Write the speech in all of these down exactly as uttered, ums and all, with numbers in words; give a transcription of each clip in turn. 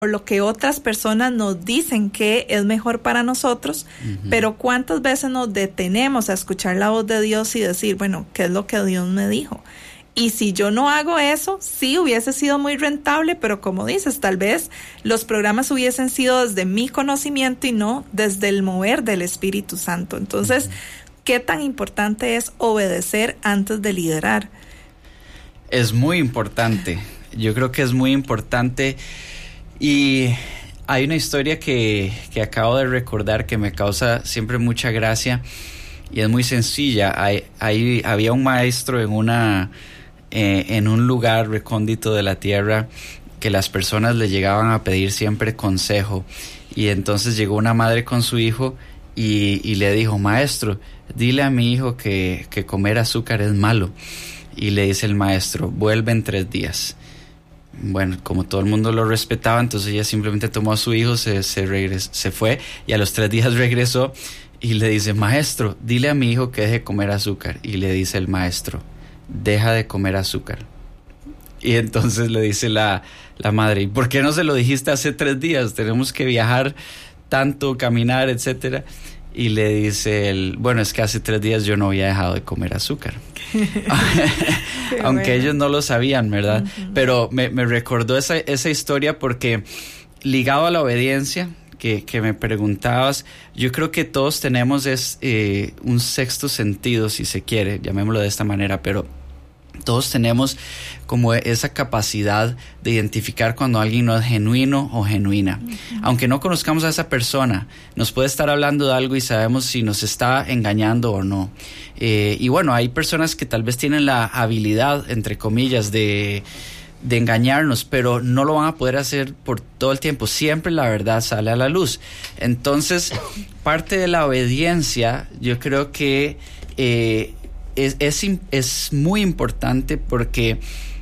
lo que otras personas nos dicen que es mejor para nosotros, uh-huh. pero cuántas veces nos detenemos a escuchar la voz de Dios y decir, bueno, ¿qué es lo que Dios me dijo? Y si yo no hago eso, sí hubiese sido muy rentable, pero como dices, tal vez los programas hubiesen sido desde mi conocimiento y no desde el mover del Espíritu Santo. Entonces, uh-huh. ¿qué tan importante es obedecer antes de liderar? Es muy importante. Yo creo que es muy importante. Y hay una historia que, que acabo de recordar que me causa siempre mucha gracia y es muy sencilla. Hay, hay, había un maestro en, una, eh, en un lugar recóndito de la tierra que las personas le llegaban a pedir siempre consejo. Y entonces llegó una madre con su hijo y, y le dijo, maestro, dile a mi hijo que, que comer azúcar es malo. Y le dice el maestro, vuelve en tres días. Bueno, como todo el mundo lo respetaba, entonces ella simplemente tomó a su hijo, se, se, regres, se fue y a los tres días regresó y le dice, maestro, dile a mi hijo que deje de comer azúcar. Y le dice el maestro, deja de comer azúcar. Y entonces le dice la, la madre, ¿y por qué no se lo dijiste hace tres días? Tenemos que viajar tanto, caminar, etcétera. Y le dice él, bueno, es que hace tres días yo no había dejado de comer azúcar. Aunque bueno. ellos no lo sabían, ¿verdad? Uh-huh. Pero me, me recordó esa, esa historia porque ligado a la obediencia que, que me preguntabas, yo creo que todos tenemos es, eh, un sexto sentido, si se quiere, llamémoslo de esta manera, pero todos tenemos como esa capacidad de identificar cuando alguien no es genuino o genuina. Uh-huh. Aunque no conozcamos a esa persona, nos puede estar hablando de algo y sabemos si nos está engañando o no. Eh, y bueno, hay personas que tal vez tienen la habilidad, entre comillas, de, de engañarnos, pero no lo van a poder hacer por todo el tiempo. Siempre la verdad sale a la luz. Entonces, parte de la obediencia, yo creo que eh, Es, es, es muy importante porque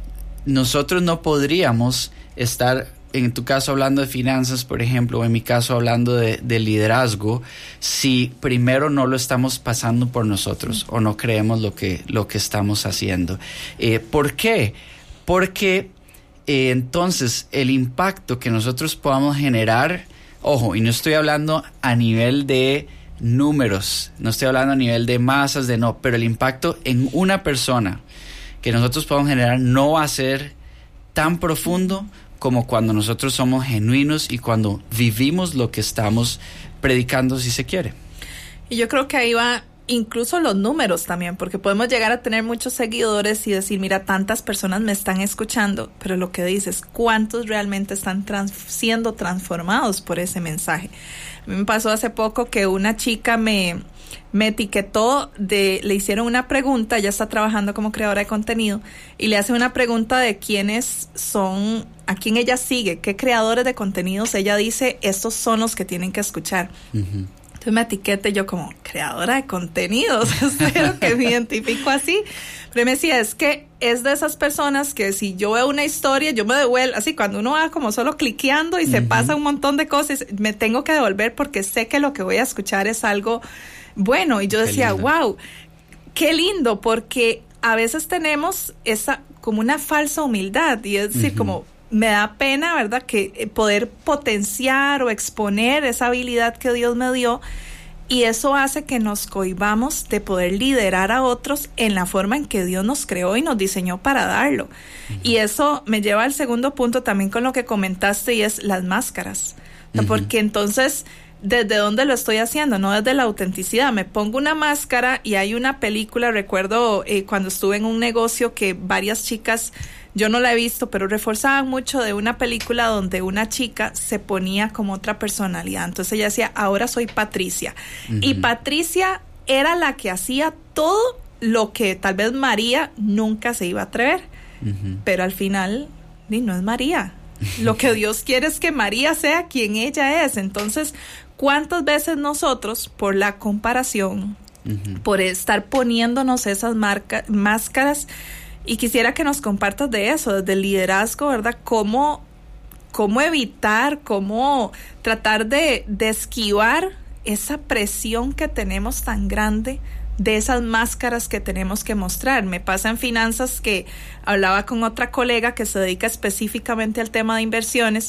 nosotros no podríamos estar, en tu caso hablando de finanzas, por ejemplo, o en mi caso hablando de, de liderazgo, si primero no lo estamos pasando por nosotros o no creemos lo que, lo que estamos haciendo. Eh, ¿Por qué? Porque eh, entonces el impacto que nosotros podamos generar, ojo, y no estoy hablando a nivel de números, no estoy hablando a nivel de masas, de no, pero el impacto en una persona que nosotros podamos generar no va a ser tan profundo como cuando nosotros somos genuinos y cuando vivimos lo que estamos predicando, si se quiere. Y yo creo que ahí va incluso los números también, porque podemos llegar a tener muchos seguidores y decir, mira, tantas personas me están escuchando, pero lo que dices, ¿cuántos realmente están trans- siendo transformados por ese mensaje? A mí me pasó hace poco que una chica me, me etiquetó, de, le hicieron una pregunta, ella está trabajando como creadora de contenido, y le hace una pregunta de quiénes son, a quién ella sigue, qué creadores de contenidos ella dice, estos son los que tienen que escuchar. Uh-huh. Entonces me etiquete yo como creadora de contenidos, espero que me identifico así. Pero me decía, es que es de esas personas que si yo veo una historia, yo me devuelvo, así cuando uno va como solo cliqueando y uh-huh. se pasa un montón de cosas, me tengo que devolver porque sé que lo que voy a escuchar es algo bueno. Y yo decía, wow, qué lindo, porque a veces tenemos esa como una falsa humildad, y es decir, uh-huh. como me da pena, ¿verdad?, que poder potenciar o exponer esa habilidad que Dios me dio, y eso hace que nos cohibamos de poder liderar a otros en la forma en que Dios nos creó y nos diseñó para darlo. Uh-huh. Y eso me lleva al segundo punto también con lo que comentaste, y es las máscaras. Uh-huh. Porque entonces, ¿desde dónde lo estoy haciendo? No desde la autenticidad. Me pongo una máscara, y hay una película, recuerdo eh, cuando estuve en un negocio que varias chicas, yo no la he visto, pero reforzaban mucho de una película donde una chica se ponía como otra personalidad. Entonces ella decía, ahora soy Patricia. Uh-huh. Y Patricia era la que hacía todo lo que tal vez María nunca se iba a atrever. Uh-huh. Pero al final, no es María. Lo que Dios quiere es que María sea quien ella es. Entonces, ¿cuántas veces nosotros, por la comparación, uh-huh. por estar poniéndonos esas marca, máscaras, y quisiera que nos compartas de eso, desde el liderazgo, ¿verdad? Cómo, cómo evitar, cómo tratar de, de esquivar esa presión que tenemos tan grande de esas máscaras que tenemos que mostrar. Me pasa en finanzas que hablaba con otra colega que se dedica específicamente al tema de inversiones,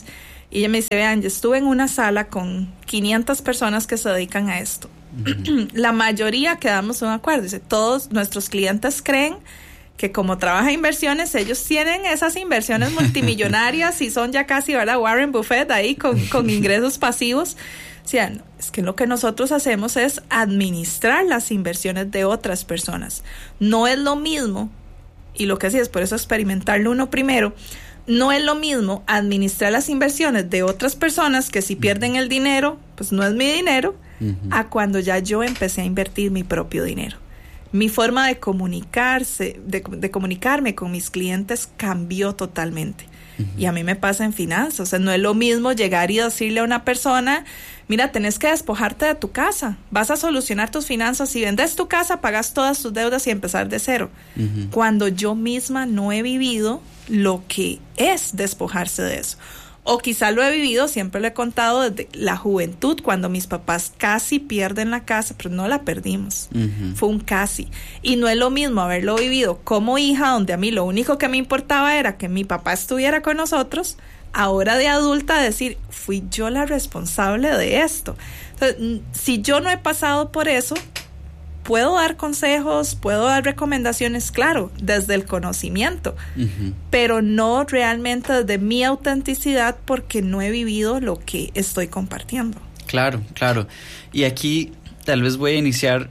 Y ella me dice, vean, yo estuve en una sala con quinientas personas que se dedican a esto. Uh-huh. La mayoría quedamos en un acuerdo. Dice, todos nuestros clientes creen que como trabaja inversiones, ellos tienen esas inversiones multimillonarias y son ya casi, ¿verdad? Warren Buffett ahí con, con ingresos pasivos. O sea, es que lo que nosotros hacemos es administrar las inversiones de otras personas. No es lo mismo, y lo que hacía es por eso experimentarlo uno primero, no es lo mismo administrar las inversiones de otras personas que si pierden el dinero, pues no es mi dinero, uh-huh. a cuando ya yo empecé a invertir mi propio dinero. Mi forma de comunicarse, de, de comunicarme con mis clientes cambió totalmente. Uh-huh. Y a mí me pasa en finanzas. O sea, no es lo mismo llegar y decirle a una persona, mira, tenés que despojarte de tu casa. Vas a solucionar tus finanzas. Si vendes tu casa, pagas todas tus deudas y empezar de cero. Uh-huh. Cuando yo misma no he vivido lo que es despojarse de eso. O quizá lo he vivido, siempre lo he contado desde la juventud, cuando mis papás casi pierden la casa, pero no la perdimos. Uh-huh. Fue un casi. Y no es lo mismo haberlo vivido como hija, donde a mí lo único que me importaba era que mi papá estuviera con nosotros, ahora de adulta decir, fui yo la responsable de esto. Entonces, si yo no he pasado por eso, puedo dar consejos, puedo dar recomendaciones, claro, desde el conocimiento, uh-huh. pero no realmente desde mi autenticidad porque no he vivido lo que estoy compartiendo. Claro, claro. Y aquí tal vez voy a iniciar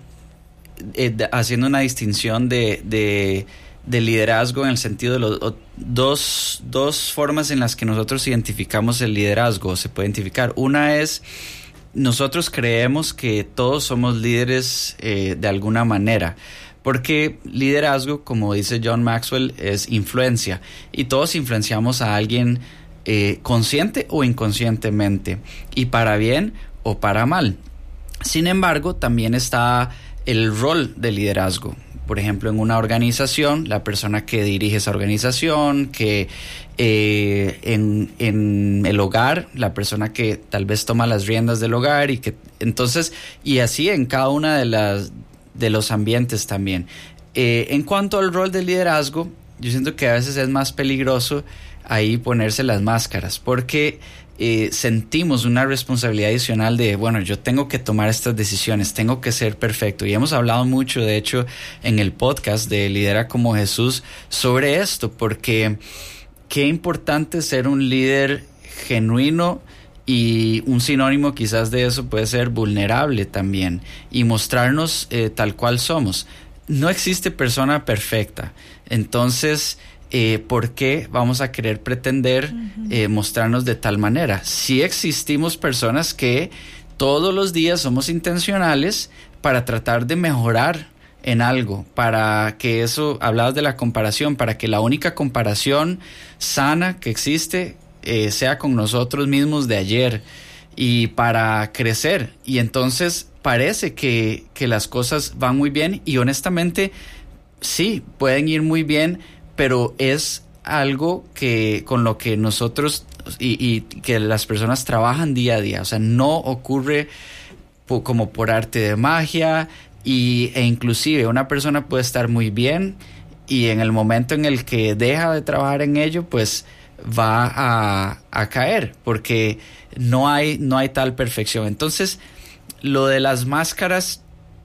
eh, de, haciendo una distinción de, de, de liderazgo en el sentido de los o, dos, dos formas en las que nosotros identificamos el liderazgo, se puede identificar. Una es, nosotros creemos que todos somos líderes eh, de alguna manera, porque liderazgo, como dice John Maxwell, es influencia, y todos influenciamos a alguien eh, consciente o inconscientemente, y para bien o para mal. Sin embargo, también está el rol de liderazgo. Por ejemplo, en una organización, la persona que dirige esa organización, que eh, en, en el hogar, la persona que tal vez toma las riendas del hogar, y que entonces, y así en cada una de las de los ambientes también. Eh, en cuanto al rol de liderazgo, yo siento que a veces es más peligroso ahí ponerse las máscaras, porque Eh, sentimos una responsabilidad adicional de, bueno, yo tengo que tomar estas decisiones, tengo que ser perfecto. Y hemos hablado mucho, de hecho, en el podcast de Lidera como Jesús sobre esto, porque qué importante ser un líder genuino, y un sinónimo quizás de eso puede ser vulnerable también, y mostrarnos eh, tal cual somos. No existe persona perfecta, entonces Eh, ¿por qué vamos a querer pretender eh, mostrarnos de tal manera? Sí existimos personas que todos los días somos intencionales para tratar de mejorar en algo, para que eso, hablabas de la comparación, para que la única comparación sana que existe eh, sea con nosotros mismos de ayer, y para crecer. Y entonces parece que, que las cosas van muy bien, y honestamente sí, pueden ir muy bien, pero es algo que con lo que nosotros y, y que las personas trabajan día a día. O sea, no ocurre po, como por arte de magia, y, e inclusive una persona puede estar muy bien, y en el momento en el que deja de trabajar en ello, pues va a, a caer, porque no hay, no hay tal perfección. Entonces, lo de las máscaras,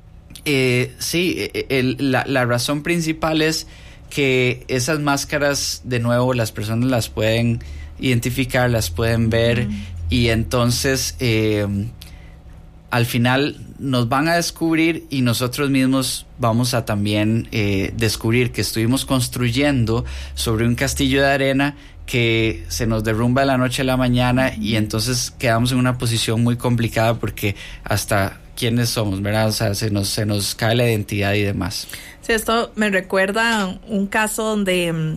eh, sí, el, la, la razón principal es que esas máscaras, de nuevo, las personas las pueden identificar, las pueden ver, uh-huh. y entonces eh, al final nos van a descubrir, y nosotros mismos vamos a también eh, descubrir que estuvimos construyendo sobre un castillo de arena que se nos derrumba de la noche a la mañana, uh-huh. y entonces quedamos en una posición muy complicada, porque hasta quiénes somos, ¿verdad? O sea, se nos, se nos cae la identidad y demás. Sí, esto me recuerda un caso donde um,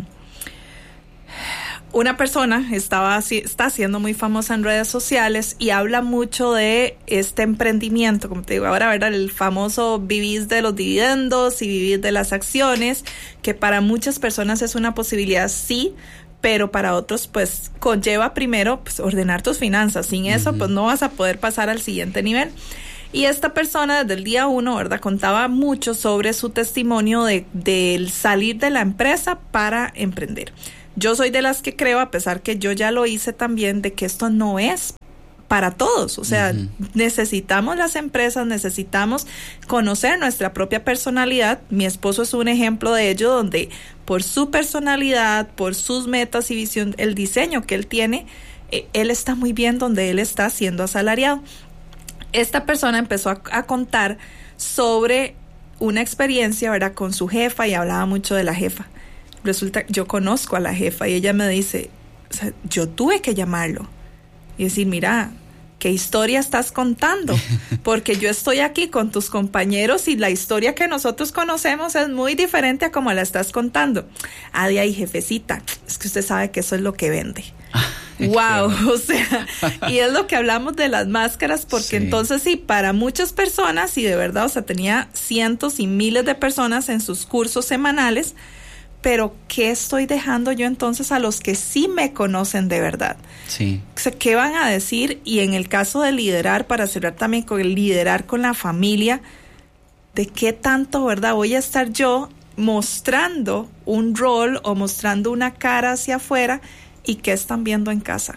una persona estaba está siendo muy famosa en redes sociales y habla mucho de este emprendimiento, como te digo ahora, ¿verdad? El famoso vivir de los dividendos y vivir de las acciones, que para muchas personas es una posibilidad, sí, pero para otros pues conlleva primero pues ordenar tus finanzas. Sin eso uh-huh. pues no vas a poder pasar al siguiente nivel. Y esta persona desde el día uno, ¿verdad?, contaba mucho sobre su testimonio de, de salir de la empresa para emprender. yo soy de las que creo, a pesar que yo ya lo hice también, de que esto no es para todos. O sea, uh-huh. necesitamos las empresas, necesitamos conocer nuestra propia personalidad. Mi esposo es un ejemplo de ello, donde por su personalidad, por sus metas y visión, el diseño que él tiene, eh, él está muy bien donde él está siendo asalariado. Esta persona empezó a, a contar sobre una experiencia, ¿verdad?, con su jefa, y hablaba mucho de la jefa. Resulta, yo conozco a la jefa y ella me dice, o sea, yo tuve que llamarlo y decir, mira, ¿qué historia estás contando? Porque yo estoy aquí con tus compañeros y la historia que nosotros conocemos es muy diferente a como la estás contando. Ah, de ahí, jefecita, es que usted sabe que eso es lo que vende. Wow, o sea, y es lo que hablamos de las máscaras, porque sí. entonces sí, para muchas personas, y de verdad, o sea, tenía cientos y miles de personas en sus cursos semanales, pero ¿qué estoy dejando yo entonces a los que sí me conocen de verdad? Sí. O sea, ¿qué van a decir? Y en el caso de liderar, para cerrar también con el liderar con la familia, ¿de qué tanto, verdad, voy a estar yo mostrando un rol o mostrando una cara hacia afuera? ¿Y qué están viendo en casa?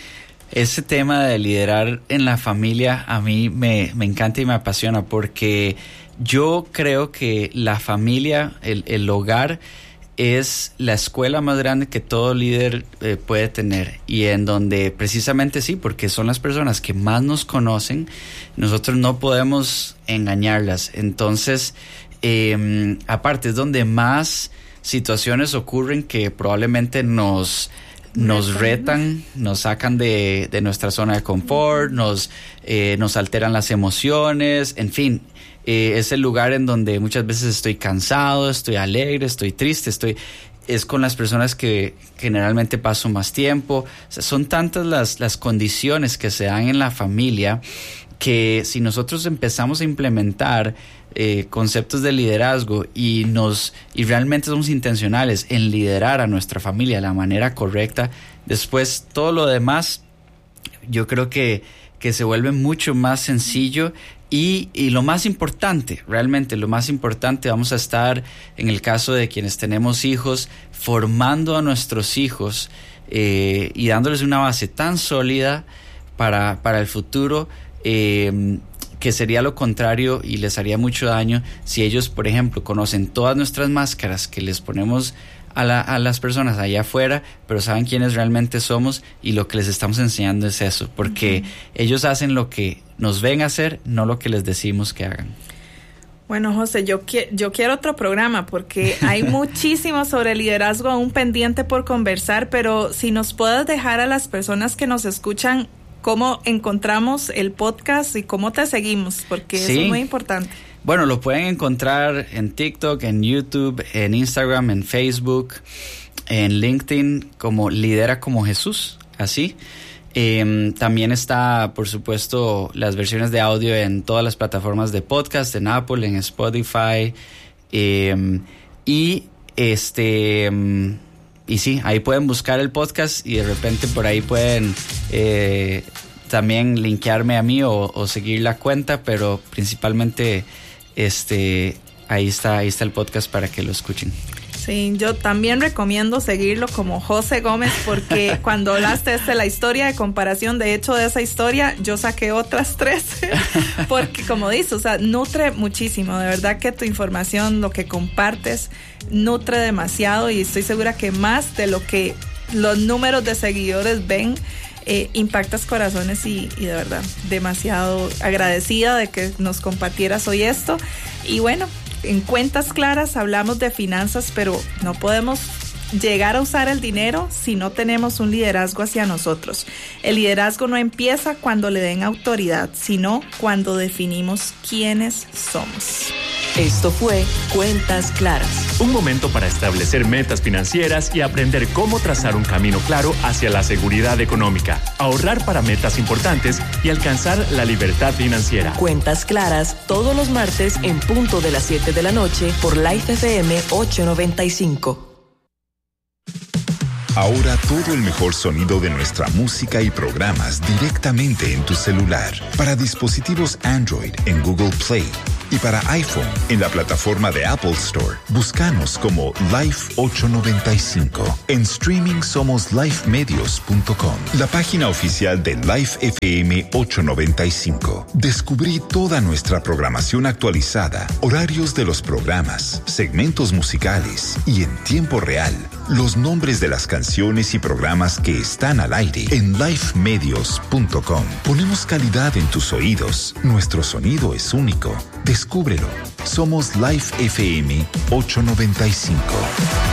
Ese tema de liderar en la familia a mí me, me encanta y me apasiona, porque yo creo que la familia, el, el hogar, es la escuela más grande que todo líder eh, puede tener, y en donde precisamente sí, porque son las personas que más nos conocen, nosotros no podemos engañarlas. Entonces, eh, aparte es donde más situaciones ocurren que probablemente nos... nos retan, nos sacan de, de nuestra zona de confort, nos, eh, nos alteran las emociones, en fin, eh, es el lugar en donde muchas veces estoy cansado, estoy alegre, estoy triste, estoy, es con las personas que generalmente paso más tiempo. O sea, son tantas las, las condiciones que se dan en la familia, que si nosotros empezamos a implementar eh, conceptos de liderazgo y nos y realmente somos intencionales en liderar a nuestra familia de la manera correcta, después todo lo demás yo creo que, que se vuelve mucho más sencillo. Y, y lo más importante, realmente lo más importante, vamos a estar, en el caso de quienes tenemos hijos, formando a nuestros hijos eh, y dándoles una base tan sólida para, para el futuro, eh, que sería lo contrario y les haría mucho daño si ellos, por ejemplo, conocen todas nuestras máscaras que les ponemos a, la, a las personas allá afuera, pero saben quiénes realmente somos, y lo que les estamos enseñando es eso, porque uh-huh. ellos hacen lo que nos ven hacer, no lo que les decimos que hagan. Bueno, José, yo, qui- yo quiero otro programa, porque hay muchísimo sobre liderazgo aún pendiente por conversar, pero si nos puedes dejar a las personas que nos escuchan cómo encontramos el podcast y cómo te seguimos, porque sí. eso es muy importante. Bueno, lo pueden encontrar en TikTok, en YouTube, en Instagram, en Facebook, en LinkedIn, como Lidera como Jesús, así. Eh, también está, por supuesto, las versiones de audio en todas las plataformas de podcast, en Apple, en Spotify, eh, y este... Y sí, ahí pueden buscar el podcast y de repente por ahí pueden eh, también linkearme a mí o, o seguir la cuenta, pero principalmente este ahí está, ahí está el podcast para que lo escuchen. Sí, yo también recomiendo seguirlo como José Gómez, porque cuando hablaste de la historia de comparación, de hecho de esa historia yo saqué otras tres, porque como dices, o sea, nutre muchísimo, de verdad que tu información, lo que compartes, nutre demasiado, y estoy segura que más de lo que los números de seguidores ven, eh, impactas corazones, y, y de verdad demasiado agradecida de que nos compartieras hoy esto. Y bueno, en Cuentas Claras hablamos de finanzas, pero no podemos llegar a usar el dinero si no tenemos un liderazgo hacia nosotros. El liderazgo no empieza cuando le den autoridad, sino cuando definimos quiénes somos. Esto fue Cuentas Claras. Un momento para establecer metas financieras y aprender cómo trazar un camino claro hacia la seguridad económica, ahorrar para metas importantes y alcanzar la libertad financiera. Cuentas Claras, todos los martes en punto de las siete de la noche por Life F M ochocientos noventa y cinco. Ahora todo el mejor sonido de nuestra música y programas directamente en tu celular. Para dispositivos Android en Google Play, Y para iPhone, en la plataforma de Apple Store, búscanos como Life ochocientos noventa y cinco. En streaming somos life medios punto com, la página oficial de Life F M ochocientos noventa y cinco. Descubrí toda nuestra programación actualizada, horarios de los programas, segmentos musicales y en tiempo real, los nombres de las canciones y programas que están al aire en life medios punto com. Ponemos calidad en tus oídos. Nuestro sonido es único. Descúbrelo. Somos Life F M ochocientos noventa y cinco.